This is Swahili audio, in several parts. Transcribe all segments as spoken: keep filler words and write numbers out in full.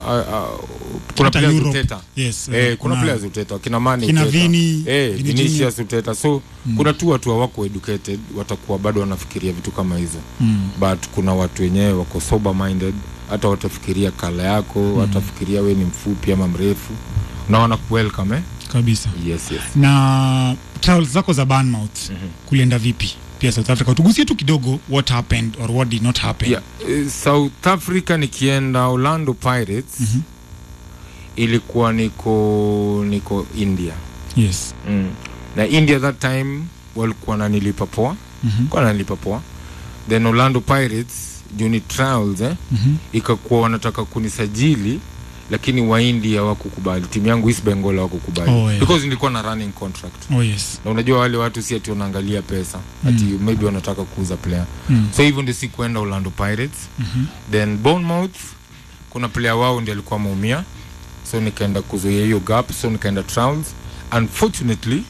Uh, uh, kuna players uteta. Yes. Uh, eh, kuna, kuna players uteta. Kina Mane kina Vini, eh, Vinicius uteta. So mm. kuna tu watu wako educated, watakuwa bado wanafikiria vitu kama hizo. Mm. But kuna watu wenyewe wako sober minded, hata watafikiria kala yako, mm. watafikiria wewe ni mfupi ama mrefu. Na wana welcome eh? Kabisa. Yes, yes. Na travels zako za Bournemouth mm -hmm. kulienda vipi? Pia South Africa tugusie tu kidogo what happened or what did not happen. Yeah, uh, South Africa nikienda Orlando Pirates mm -hmm. ilikuwa niko niko India. Yes. Mm. Na India that time walikuwa wananilipa poa. Mm -hmm. Kwa wananilipa poa. Then Orlando Pirates juni trials eh mm -hmm. ikakuwa wanataka kunisajili lakini wa India hawakukubali. Timu yangu East Bengal hawakukubali. Oh, yeah. Because nilikuwa na running contract. Oh yes. Na unajua wale watu si ati wanaangalia pesa, mm. ati maybe wanataka kuuza player. Mm. So hivyo ndio sikuenda Orlando Pirates. Mm -hmm. Then Bournemouth kuna player wao ndiye alikuwa ameumia. So nikaenda kuzoea hiyo gap, so nikaenda trials. Unfortunately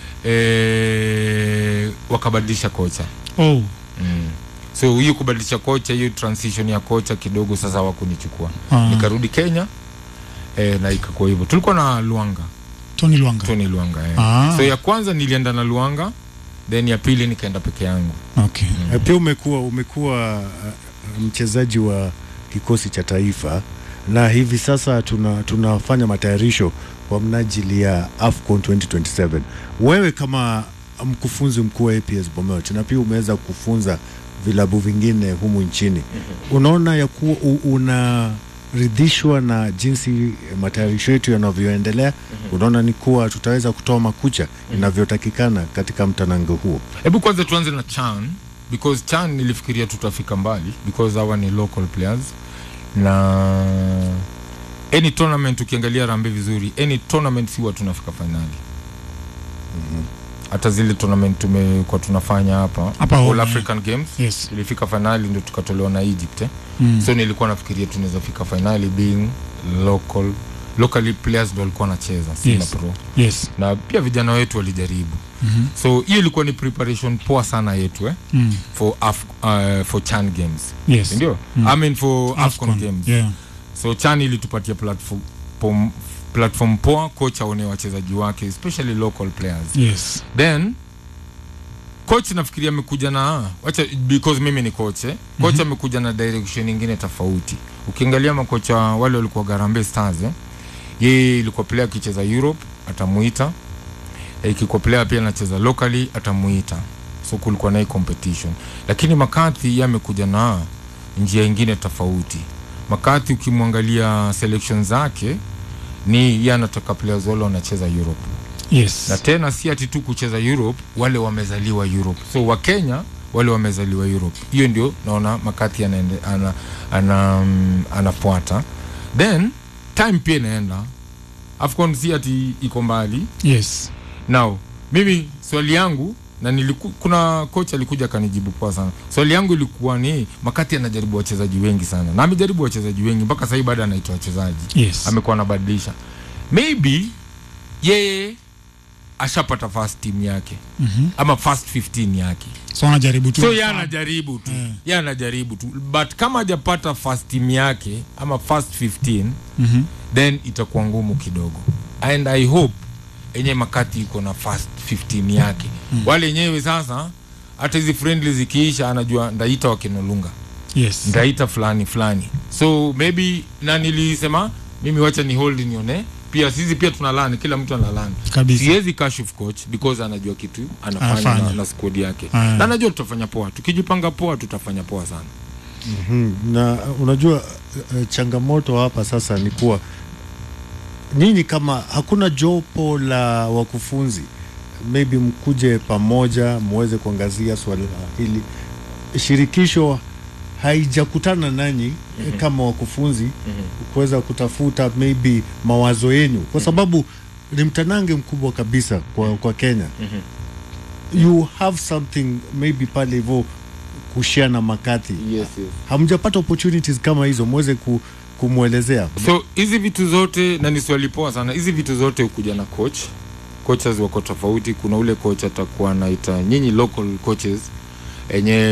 eh wakabadilisha kocha. Oh. Mm. So hiyo kubadilisha kocha, hiyo transition ya kocha kidogo sasa hawakunichukua. Ah. Nikarudi Kenya. Eh, na ikakuwa hivyo. Tulikuwa na Luanga. Tony Luanga. Tony Luanga, eh. Ah. So ya kwanza nilienda na Luanga, then ya pili nikaenda peke yangu. Okay. Mm. Pia umekuwa umekuwa uh, mchezaji wa kikosi cha taifa na hivi sasa tuna tunafanya matayarisho kwa mnajili ya AFCON twenty twenty-seven. Wewe kama mkufunzi mkuu wa A P S Bomet na pia umeweza kufunza vilabu vingine humu nchini. Mm-hmm. Unaona ya kuwa una ridhishwa na jinsi matayarisho yetu yanavyoendelea? Mm-hmm. Unaona ni kuwa tutaweza kutoa makucha mm-hmm. inavyotakikana katika mtanango huo? Hebu kwanza tuanze na Chan, because Chan nilifikiria tutafika mbali because hawa ni local players, na any tournament ukiangalia Rambe vizuri, any tournament siwa tunafika finali. Mhm. Hata zile tournament tumekuwa tunafanya hapa All African Games, yes. ilifika finali ndio tukatolewa na Egypt eh? Mm. So nilikuwa nafikiria tunaweza fika finali being local locally players ndio walikuwa wanacheza, si yes. pro. Yes. Na pia vijana wetu walijaribu. Mm-hmm. So hiyo ilikuwa ni preparation poa sana yetu eh mm. for Af uh, for Chan Games. Yes. Ndio? Mm. I mean for AFCON, AFCON Games. Yeah. So Chan ilitupatia platform pom, platform poa, coach aone wachezaji wake especially local players. Yes. Then coach nafikiria amekuja na wacha, because mimi ni coach eh coach mm-hmm. amekuja na direction nyingine tofauti. Ukiangalia makocha wale walikuwa Harambee Stars eh yeye ilikuwa player akicheza Europe atamuita, ikikuwa player pia anacheza locally atamuita. So kulikuwa na hii competition, lakini McCarthy yeye amekuja na njia nyingine tofauti. McCarthy ukimwangalia selection zake ni yeye anataka players wale wanacheza Europe. Yes. Na tena si ati tu kucheza Europe, wale wamezaliwa Europe. So wa Kenya wale wamezaliwa Europe. Hiyo ndio naona McCarthy anaende ana ana um, anafuata. Then time pia inaenda. AFCON si ati iko mbali. Yes. Now, mimi swali yangu na niliku, kuna coach alikuja kanijibu kwa sana. Swali yangu ilikuwa ni McCarthy anajaribu wachezaji wengi sana. Na amejaribu wachezaji wengi mpaka sasa hivi bado anaitwa wachezaji. Yes. Amekuwa anabadilisha. Maybe yeye ashapata first team yake. Mm-hmm. Ama first fifteen yake. So anajaribu tu. So yeye anajaribu tu. Yeah. Yeye anajaribu tu. But kama hajapata first team yake ama first fifteen, mm-hmm. then itakuwa ngumu kidogo. And I hope enye McCarthy iko na first fifteen yake. Mm-hmm. Wale yenyewe sasa hata hizi friendly zikiisha anajua ndaita wakinolunga. Yes. Ndaita fulani fulani. So maybe na nilisema mimi wacha ni hold nione. Pia sisi pia tunalani, kila mtu analani. Siwezi kashif coach because anajua kitu anafanya na, na squad yake. Aya. Na anajua tutafanya poa. Tukijipanga poa tutafanya poa sana. Mhm. Na unajua uh, changamoto hapa sasa ni kuwa nyinyi kama hakuna jopo la wakufunzi, maybe mkuje pamoja muweze kuangazia swala hili. Shirikisho haijakutana nanyi mm-hmm. kama wakufunzi mm-hmm. kuweza kutafuta maybe mawazo yenu kwa sababu mm-hmm. ni mtanange mkubwa kabisa kwa kwa Kenya. Mm-hmm. You have something maybe pale hivyo kushare na McCarthy. Yes, yes. Hamjapata opportunities kama hizo muweze ku, kumuelezea? So hizi vitu zote, na ni swali poa sana, hizi vitu zote ukuja na coach. Coaches wako tofauti. Kuna ule coach atakuwa anaita nyinyi local coaches enye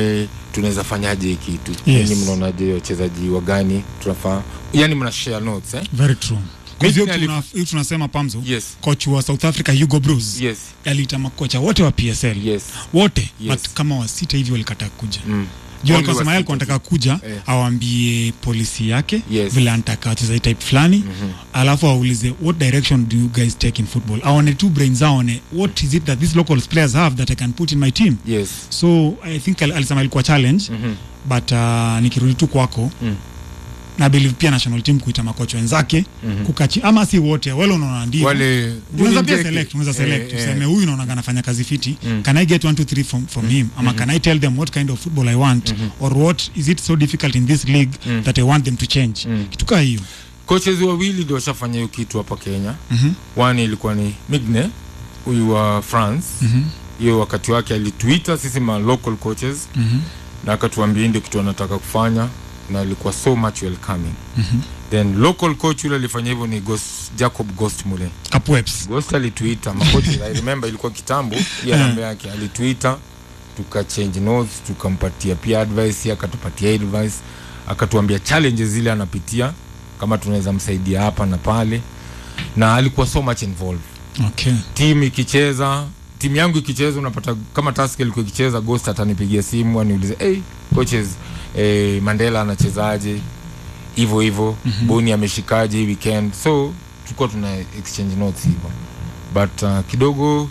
tunaweza fanyaje hiki kitu. Yes. Ninyi mnaonaje wachezaji wa gani tunafaa, yani mna share notes eh? Very true. Kwa hivyo tuna, tunasema Pamzo, yes. coach wa South Africa Hugo Broos, yes. aliita makocha wote wa P S L, yes. wote, yes. but kama wasita hivi walikataa kuja. Mm. Juu alikuwa sema yeye anataka kuja, eh. awambie polisi yake, yes. vile anataka wachezaji type fulani, mm-hmm. alafu aulize what direction do you guys take in football. Aone two brains aone what is it that these local players have that I can put in my team. Yes. So I think alisema ilikuwa challenge, mm-hmm. but uh, nikirudi tu kwako, mm. na believe pia national team kuita makocha wenzake, mm-hmm. kukachi ama si wote wale unaona ndio wale unaweza pia select, unaweza select, useme huyu unaona anafanya kazi fiti, mm. can I get one two three from from mm-hmm. him, ama mm-hmm. can I tell them what kind of football I want, mm-hmm. or what is it so difficult in this league, mm. that I want them to change, mm. kitu kama hiyo. Coaches wawili ndio washafanya hiyo kitu hapa Kenya. mm-hmm. One ilikuwa ni Migne, huyu wa France, mm-hmm. hiyo wakati wake alitweeta sisi ma local coaches, mm-hmm. na akatuambia ndio kitu anataka kufanya, na ilikuwa so much welcoming. mm-hmm. Then local coach yule alifanya hivyo ni Ghost, Jacob Ghost Mule. Capwebs. Ghost alitweeta makocha I remember ilikuwa kitambo ya namba yake, alitweeta tuka change notes, tukampatia pia advice, akatupatia advice, akatuambia challenges zile anapitia kama tunaweza msaidia hapa na pale, na alikuwa so much involved. Okay. Team ikicheza, timu yangu ikicheza, unapata kama task ilikuwa ikicheza, Ghost atanipigia simu aniulize, hey coaches, eh, Mandela anachezaje hivyo hivyo, mm-hmm. Boni ameshikaje hii weekend. So tulikuwa tuna exchange notes hivyo, but uh, kidogo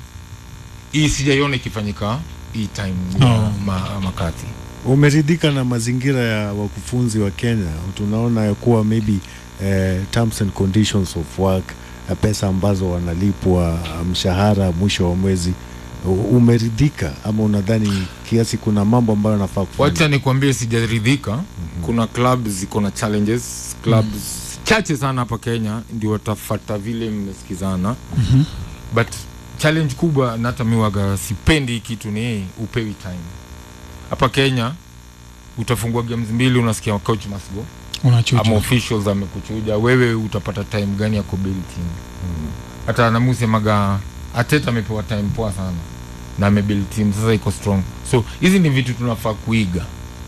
hii sijaiona ikifanyika hii time ya oh. ma, makati. Umeridhika na mazingira ya wakufunzi wa Kenya? Tunaona ya kuwa maybe eh, terms and conditions of work, eh, pesa ambazo wanalipwa, mshahara mwisho wa mwezi, umeridhika ama unadhani kiasi kuna mambo ambayo nafaa kufanya? Wacha nikwambie sijaridhika. mm-hmm. Kuna clubs ziko na challenges, clubs mm-hmm. chache sana hapa Kenya ndio watafuata vile mmesikizana. mm-hmm. But challenge kubwa, na hata mimi waga sipendi kitu ni upewi time. Hapa Kenya utafungua games mbili unasikia coach must go, unachuja ama officials amekuchuja, wewe utapata time gani ya kubuild team? mm. Hata namuse maga Ateta amepewa time poa sana na amebuild team sasa iko strong. So hizi ni vitu tunafaa kuiga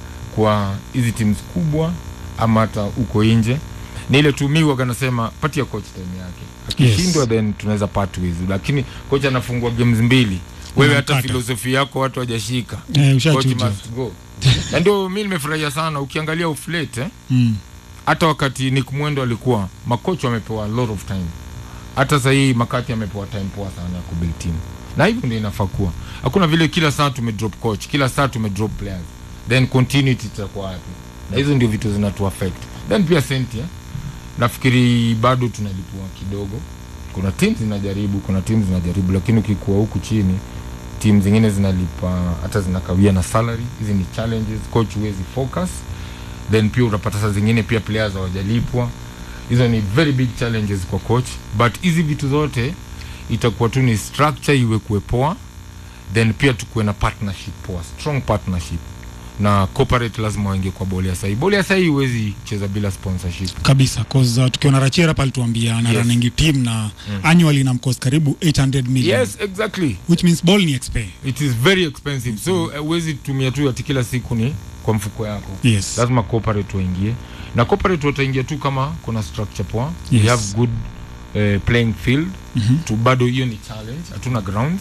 kwa hizi teams kubwa ama hata uko nje. Ni ile tu mimi waga nasema patia coach time yake, akishindwa yes. then tunaweza part with, lakini coach anafungua games mbili, wewe hata filosofi yako watu hajashika, eh, coach must go. Na ndio mimi nimefurahia sana ukiangalia uflate eh? mm. hata wakati Nick Mwendo alikuwa, makocha wamepewa a lot of time. Hata sasa hii Makati amepewa time poa sana ya kubuild team. Na hivyo ndio inafaa kuwa. Hakuna vile kila saa tume drop coach, kila saa tume drop players. Then continuity itakuwa wapi? Na hizo ndio vitu zinatu affect. Then pia senti eh? Nafikiri bado tunalipwa kidogo. Kuna teams zinajaribu, kuna teams zinajaribu, lakini ukikuwa huku chini teams zingine zinalipa hata zinakawia na salary. Hizi ni challenges, coach huwezi focus. Then pia utapata saa zingine pia players hawajalipwa. Hizo ni very big challenges kwa coach, but hizi vitu zote itakuwa tu ni structure iwe kuepoa, then pia tukuwe na partnership poa, strong partnership, na corporate lazima waingie kwa boli ya sahi. Boli ya sahi huwezi cheza bila sponsorship kabisa, cause uh, tukiona Rachera pale tuambia ana yes. running team na mm. annually na mcost karibu eight hundred million. Yes, exactly, which means ball ni expensive, it is very expensive. mm. So huwezi uh, tumia tu ati kila siku ni kwa mfuko yako. Yes. Lazima corporate waingie, na corporate wataingia tu kama kuna structure poa. Yes. We have good uh, playing field. mm-hmm. Tu bado hiyo ni challenge, hatuna grounds.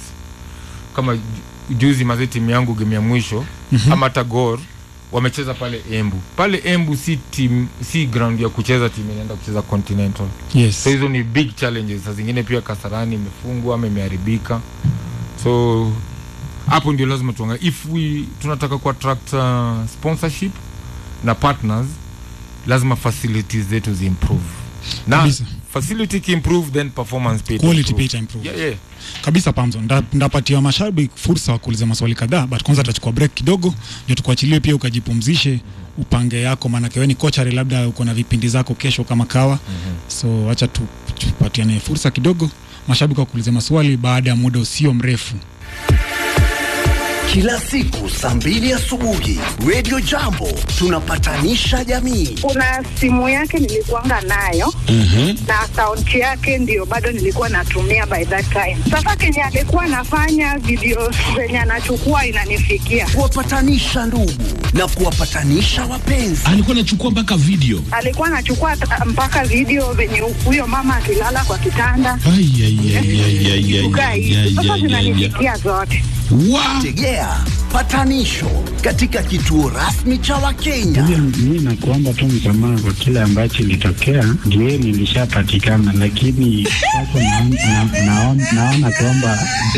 Kama juzi mazee timu yangu game ya mwisho, mm-hmm. ama hata Gor wamecheza pale Embu. Pale Embu si team, si ground ya kucheza, timu inaenda kucheza Continental. Yes. So hizo ni big challenges. Saa zingine pia Kasarani imefungwa ama imeharibika. So hapo ndio lazima tuangalie if we tunataka ku attract uh, sponsorship na partners, lazima facilities zetu zi improve. Na kabisa. Facility ki improve, then performance pay quality pay improve. Yeah, yeah. Kabisa Pamzo, nda, ndapatia mashabiki fursa wa kuuliza maswali kadhaa, but kwanza tutachukua break kidogo ndio tukuachilie pia ukajipumzishe, upange yako, maana wewe ni coach, labda uko na vipindi zako kesho kama kawa. Mm-hmm. So acha tupatiane fursa kidogo mashabiki wa kuuliza maswali baada ya muda usio mrefu. Kila siku saa mbili asubuhi Radio Jambo tunapatanisha jamii. Kuna simu yake nilikuanga nayo, mm-hmm. na account yake ndio bado nilikuwa natumia by that time. Sasa Kenya alikuwa anafanya video zenye anachukua inanifikia. Kuwapatanisha ndugu na kuwapatanisha wapenzi. Alikuwa anachukua mpaka video. Alikuwa anachukua ta- mpaka video venye huyo mama akilala kwa kitanda. Ai ai ai ai ai ai. Kukaa ai, hivi. ai, Sasa ai, ai, ai. zinanifikia zote. Wa Tegea patanisho katika kituo rasmi cha Wakenya. Mimi nakuomba tu msamaha kwa kile ambacho ilitokea, ndio nilishapatikana, lakini sasa naona na, naona naona kwamba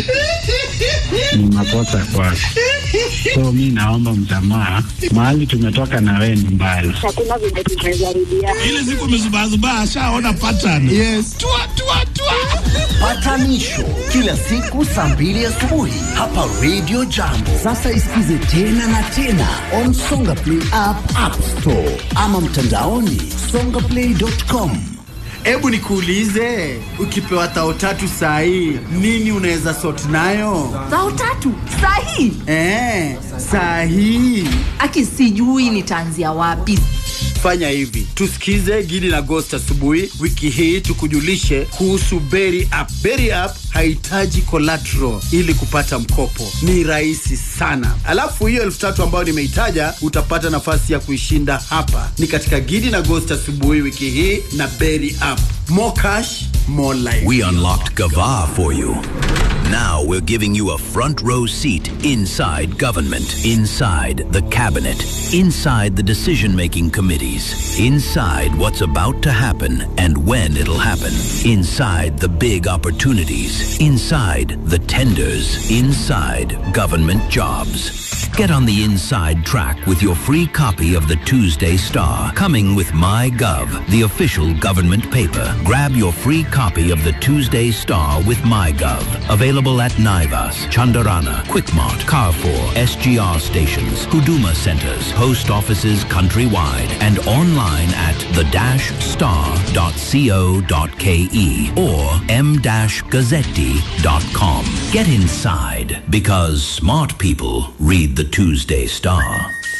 ni makosa kwako. So mimi naomba msamaha, mahali tumetoka na wewe ni mbali. Hakuna vile tumejaribiana. ile siku amezubazubaa ashaona pattern. Yes. Tua tua tua. Patanisho kila siku saa mbili asubuhi hapa Radio Jambo. Sasa isikize tena na tena on Songa Play app, App Store ama mtandaoni songa play dot com. Ebu nikuulize, ukipewa tao tatu saa hii, nini unaweza sort nayo? Tao tatu sahi. Eh, saa hii. Aki sijui nitaanzia wapi. Fanya hivi, tusikize Gidi na Ghost asubuhi wiki hii tukujulishe kuhusu Berry App. Berry App haitaji collateral ili kupata mkopo. Ni rahisi sana. Alafu hiyo elfu tatu ambayo nimeitaja utapata nafasi ya kuishinda hapa. Ni katika Gidi na Ghost asubuhi wiki hii na Berry App. More cash, more life. We unlocked Gava for you. Now we're giving you a front row seat inside government, inside the cabinet, inside the decision-making committees, inside what's about to happen and when it'll happen, inside the big opportunities, inside the tenders, inside government jobs. Get on the inside track with your free copy of the Tuesday Star, coming with MyGov, the official government paper. Grab your free copy of the Tuesday Star with MyGov. Available at Naivas, Chandarana, Quickmart, Carrefour, S G R stations, Huduma centers, post offices countrywide, and online at the dash star dot co dot ke or m dash gazzetti dot com. Get inside, because smart people read the Tuesday Star.